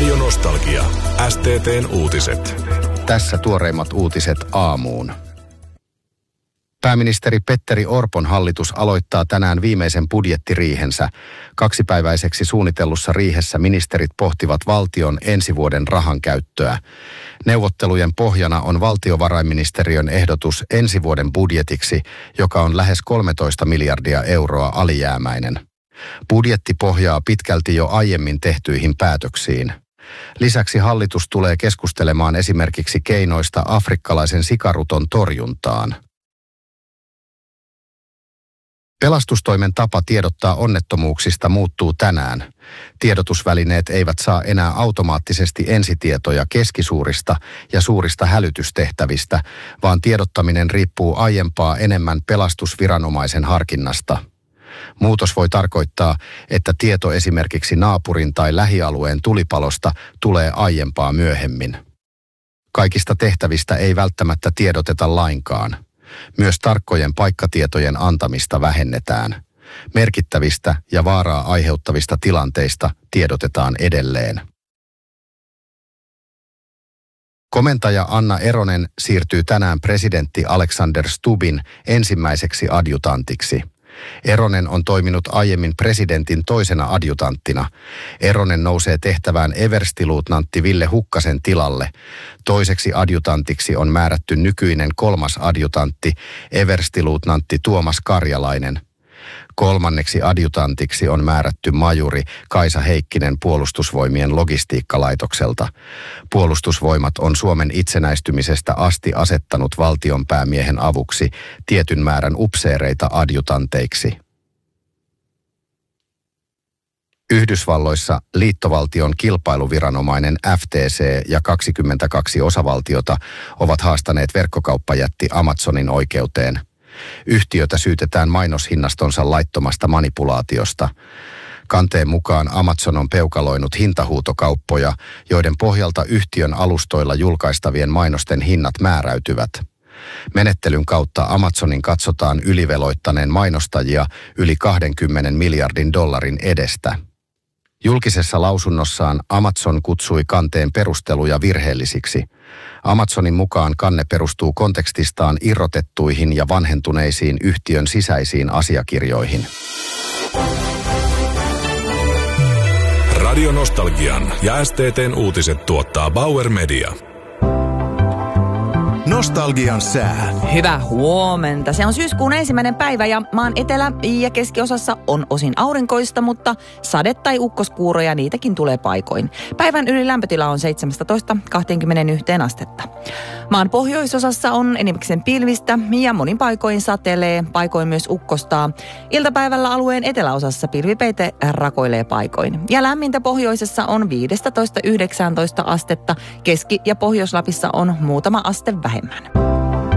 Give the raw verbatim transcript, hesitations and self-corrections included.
Radio Nostalgia. S T T:n uutiset. Tässä tuoreimmat uutiset aamuun. Pääministeri Petteri Orpon hallitus aloittaa tänään viimeisen budjettiriihensä. Kaksipäiväiseksi suunnitellussa riihessä ministerit pohtivat valtion ensi vuoden rahankäyttöä. Neuvottelujen pohjana on valtiovarainministeriön ehdotus ensi vuoden budjetiksi, joka on lähes kolmetoista miljardia euroa alijäämäinen. Budjetti pohjaa pitkälti jo aiemmin tehtyihin päätöksiin. Lisäksi hallitus tulee keskustelemaan esimerkiksi keinoista afrikkalaisen sikaruton torjuntaan. Pelastustoimen tapa tiedottaa onnettomuuksista muuttuu tänään. Tiedotusvälineet eivät saa enää automaattisesti ensitietoja keskisuurista ja suurista hälytystehtävistä, vaan tiedottaminen riippuu aiempaa enemmän pelastusviranomaisen harkinnasta. Muutos voi tarkoittaa, että tieto esimerkiksi naapurin tai lähialueen tulipalosta tulee aiempaa myöhemmin. Kaikista tehtävistä ei välttämättä tiedoteta lainkaan. Myös tarkkojen paikkatietojen antamista vähennetään. Merkittävistä ja vaaraa aiheuttavista tilanteista tiedotetaan edelleen. Komentaja Anna Eronen siirtyy tänään presidentti Alexander Stubbin ensimmäiseksi adjutantiksi. Eronen on toiminut aiemmin presidentin toisena adjutanttina. Eronen nousee tehtävään everstiluutnantti Ville Hukkasen tilalle. Toiseksi adjutantiksi on määrätty nykyinen kolmas adjutantti, everstiluutnantti Tuomas Karjalainen. Kolmanneksi adjutantiksi on määrätty majuri Kaisa Heikkinen Puolustusvoimien logistiikkalaitokselta. Puolustusvoimat on Suomen itsenäistymisestä asti asettanut valtionpäämiehen avuksi tietyn määrän upseereita adjutanteiksi. Yhdysvalloissa liittovaltion kilpailuviranomainen F T C ja kaksikymmentäkaksi osavaltiota ovat haastaneet verkkokauppajätti Amazonin oikeuteen. Yhtiötä syytetään mainoshinnastonsa laittomasta manipulaatiosta. Kanteen mukaan Amazon on peukaloinut hintahuutokauppoja, joiden pohjalta yhtiön alustoilla julkaistavien mainosten hinnat määräytyvät. Menettelyn kautta Amazonin katsotaan yliveloittaneen mainostajia yli kaksikymmentä miljardin dollarin edestä. Julkisessa lausunnossaan Amazon kutsui kanteen perusteluja virheellisiksi. Amazonin mukaan kanne perustuu kontekstistaan irrotettuihin ja vanhentuneisiin yhtiön sisäisiin asiakirjoihin. Radio Nostalgian ja S T T:n uutiset tuottaa Bauer Media. Nostalgian sää. Hyvää huomenta. Se on syyskuun ensimmäinen päivä ja maan etelä- ja keskiosassa on osin aurinkoista, mutta sade- tai ukkoskuuroja niitäkin tulee paikoin. Päivän ylilämpötila on seitsemästätoista kaksikymmentäyksi astetta. Maan pohjoisosassa on enimmäkseen pilvistä ja monin paikoin satelee, paikoin myös ukkostaa. Iltapäivällä alueen eteläosassa pilvipeite rakoilee paikoin. Ja lämmintä pohjoisessa on viisitoista yhdeksäntoista astetta, Keski- ja Pohjois-Lapissa on muutama aste vähemmän.